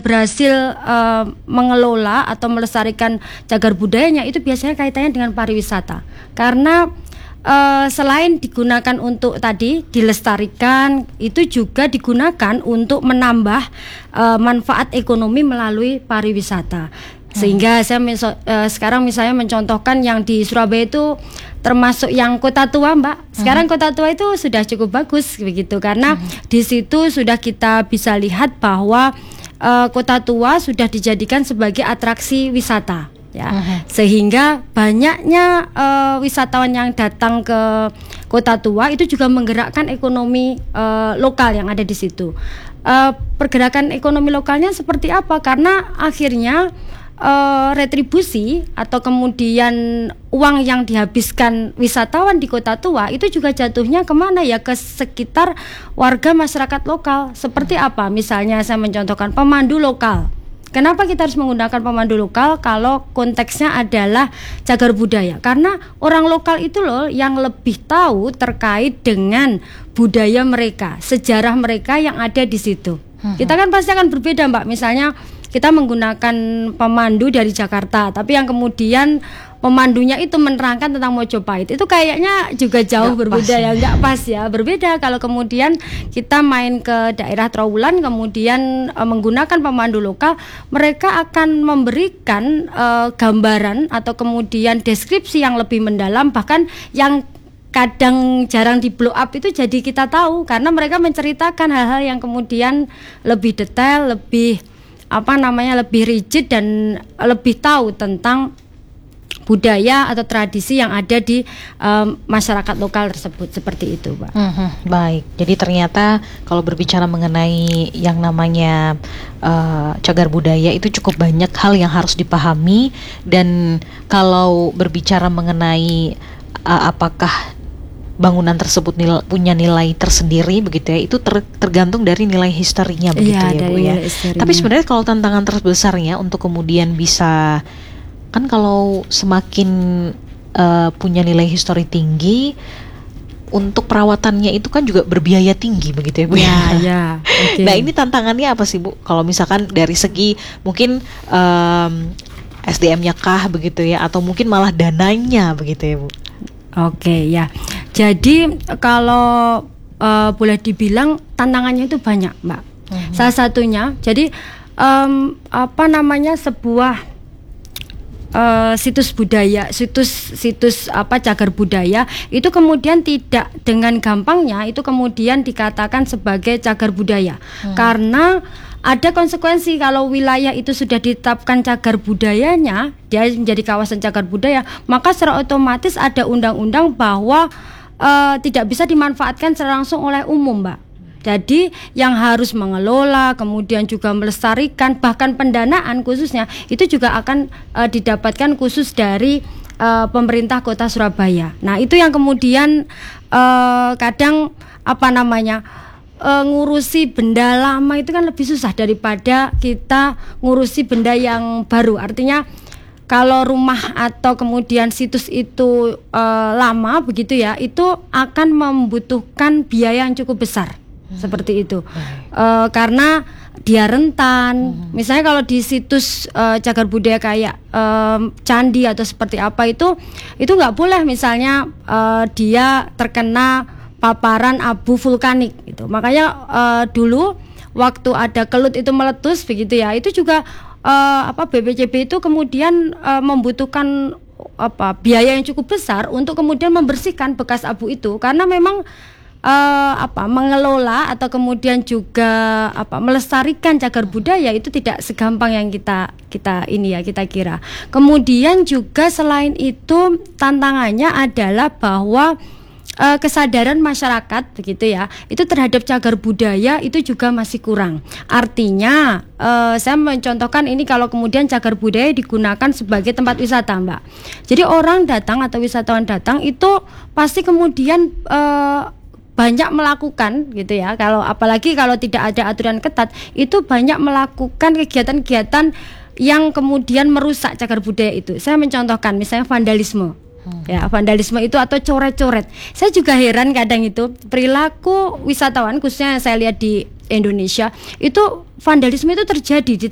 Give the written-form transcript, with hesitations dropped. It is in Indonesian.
berhasil mengelola atau melestarikan cagar budayanya itu biasanya kaitannya dengan pariwisata. Karena selain digunakan untuk tadi dilestarikan, itu juga digunakan untuk menambah manfaat ekonomi melalui pariwisata. Sehingga saya sekarang misalnya mencontohkan yang di Surabaya itu termasuk yang Kota Tua, Mbak. Sekarang Kota Tua itu sudah cukup bagus begitu, karena di situ sudah kita bisa lihat bahwa Kota Tua sudah dijadikan sebagai atraksi wisata. Ya, sehingga banyaknya wisatawan yang datang ke Kota Tua itu juga menggerakkan ekonomi lokal yang ada di situ. Pergerakan ekonomi lokalnya seperti apa? Karena akhirnya retribusi atau kemudian uang yang dihabiskan wisatawan di Kota Tua itu juga jatuhnya kemana ya? Ke sekitar warga masyarakat lokal. Seperti apa? Misalnya saya mencontohkan pemandu lokal. Kenapa kita harus menggunakan pemandu lokal kalau konteksnya adalah cagar budaya? Karena orang lokal itu loh yang lebih tahu terkait dengan budaya mereka, sejarah mereka yang ada di situ. Kita kan pasti akan berbeda, Mbak. Misalnya kita menggunakan pemandu dari Jakarta, tapi yang kemudian pemandunya itu menerangkan tentang Mojopahit, itu kayaknya juga jauh berbeda ya, nggak pas ya, berbeda kalau kemudian kita main ke daerah Trowulan kemudian menggunakan pemandu lokal, mereka akan memberikan gambaran atau kemudian deskripsi yang lebih mendalam, bahkan yang kadang jarang di blow up itu jadi kita tahu karena mereka menceritakan hal-hal yang kemudian lebih detail, lebih lebih rigid dan lebih tahu tentang budaya atau tradisi yang ada di masyarakat lokal tersebut, seperti itu, Pak. Baik, jadi ternyata kalau berbicara mengenai yang namanya cagar budaya itu cukup banyak hal yang harus dipahami, dan kalau berbicara mengenai apakah bangunan tersebut punya nilai tersendiri begitu ya, itu tergantung dari nilai historinya begitu ya Bu ya. Tapi sebenarnya kalau tantangan terbesarnya untuk kemudian bisa, kan kalau semakin punya nilai histori tinggi, untuk perawatannya itu kan juga berbiaya tinggi begitu ya Bu ya. Okay. Nah, ini tantangannya apa sih Bu? Kalau misalkan dari segi mungkin SDM-nya kah begitu ya, atau mungkin malah dananya begitu ya Bu? Oke, ya. Jadi kalau boleh dibilang tantangannya itu banyak, Mbak. Salah satunya, jadi sebuah situs budaya, situs cagar budaya itu kemudian tidak dengan gampangnya itu kemudian dikatakan sebagai cagar budaya, karena ada konsekuensi. Kalau wilayah itu sudah ditetapkan cagar budayanya, dia menjadi kawasan cagar budaya, maka secara otomatis ada undang-undang bahwa tidak bisa dimanfaatkan secara langsung oleh umum, Mbak. Jadi yang harus mengelola, kemudian juga melestarikan, bahkan pendanaan khususnya itu juga akan didapatkan khusus dari pemerintah Kota Surabaya. Nah, itu yang kemudian kadang ngurusi benda lama itu kan lebih susah daripada kita ngurusi benda yang baru. Artinya kalau rumah atau kemudian situs itu lama begitu ya, itu akan membutuhkan biaya yang cukup besar. Seperti itu. Karena dia rentan. Misalnya kalau di situs cagar budaya kayak candi atau seperti apa itu nggak boleh misalnya dia terkena paparan abu vulkanik gitu. Makanya dulu waktu ada kelut itu meletus begitu ya, itu juga BPCB itu kemudian membutuhkan biaya yang cukup besar untuk kemudian membersihkan bekas abu itu, karena memang mengelola atau kemudian juga melestarikan cagar budaya itu tidak segampang yang kita kira. Kemudian juga selain itu tantangannya adalah bahwa kesadaran masyarakat begitu ya, itu terhadap cagar budaya itu juga masih kurang. Artinya saya mencontohkan ini, kalau kemudian cagar budaya digunakan sebagai tempat wisata, Mbak. Jadi orang datang atau wisatawan datang itu pasti kemudian banyak melakukan gitu ya. Apalagi kalau tidak ada aturan ketat, itu banyak melakukan kegiatan-kegiatan yang kemudian merusak cagar budaya itu. Saya mencontohkan misalnya vandalisme. Ya, vandalisme itu atau coret-coret. Saya juga heran kadang itu perilaku wisatawan khususnya yang saya lihat di Indonesia, itu vandalisme itu terjadi di